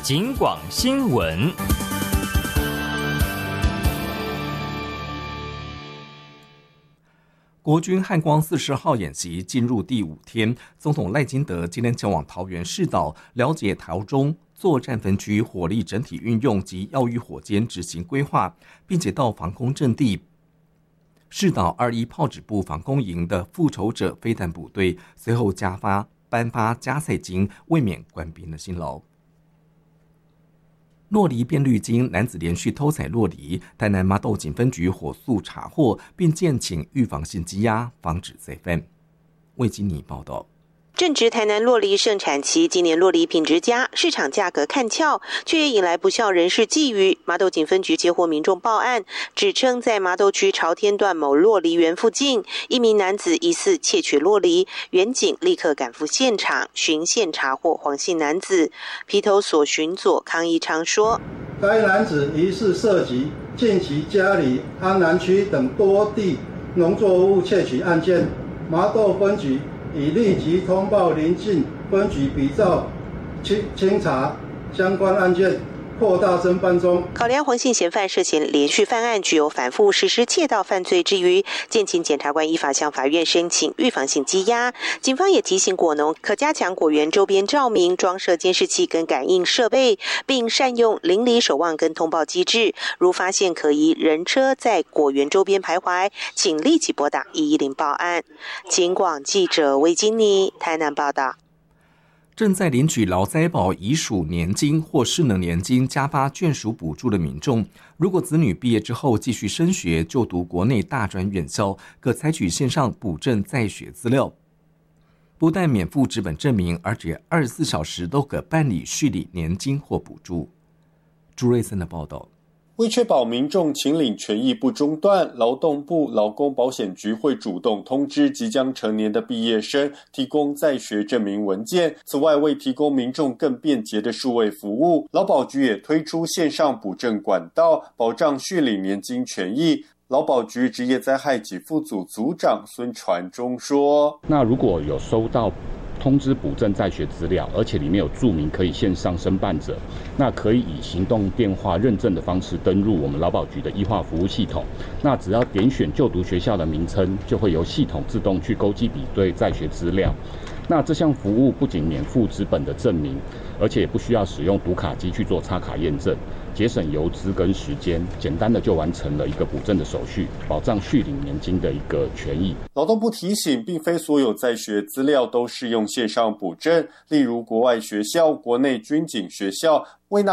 警广新闻。国军汉光40号演习进入第5天，总统赖清德今天前往桃园市岛，了解桃中作战分区火力整体运用及要域火箭执行规划，并且到防空阵地市岛21炮指部防空营的复仇者飞弹部队，随后颁发加赛金，慰勉官兵的辛劳。酪梨变绿金，男子连续偷采酪梨，台南麻豆警分局火速查获，并建请预防性羁押，防止再犯。魏金妮报道。 正值台南酪梨盛产期，今年酪梨品质佳，市场价格看俏，却也引来不肖人士觊觎。麻豆警分局接获民众报案，指称在麻豆区朝天段某酪梨园附近，一名男子疑似窃取酪梨，员警立刻赶赴现场，循线查获黄姓男子。皮头所巡佐康一昌说， 该男子疑似涉及近期家里安南区等多地农作物窃取案件，麻豆分局已立即通报邻近分局，比照清查相关案件，扩大侦办中。 考量黄姓嫌犯涉嫌连续犯案，具有反复实施窃盗犯罪之余，建请检察官依法向法院申请预防性羁押。警方也提醒果农可加强果园周边照明，装设监视器跟感应设备，并善用邻里守望跟通报机制。如发现可疑人车在果园周边徘徊，请立即拨打110报案。警广记者魏金妮台南报道。 正在领取劳灾保遗属年金或失能年金加发眷属补助的民众，如果子女毕业之后继续升学就读国内大专院校，可采取线上补正在学资料，不但免付纸本证明，而且24小时都可办理续领年金或补助。朱瑞森的报道。 为确保民众请领权益不中断，劳动部劳工保险局会主动通知即将成年的毕业生提供在学证明文件。此外，为提供民众更便捷的数位服务，劳保局也推出线上补正管道，保障续领年金权益。劳保局职业灾害给付组组长孙传忠说， 那如果有收到通知补正在学资料，而且里面有注明可以线上申办者，那可以以行动电话认证的方式登入我们劳保局的医化服务系统。那只要点选就读学校的名称，就会由系统自动去勾稽比对在学资料。那这项服务不仅免付纸本的证明，而且也不需要使用读卡机去做插卡验证，节省邮资跟时间，简单的就完成了一个补正的手续，保障续领年金的一个权益。 劳动部提醒，并非所有在学资料都适用线上补正，例如国外学校、国内军警学校。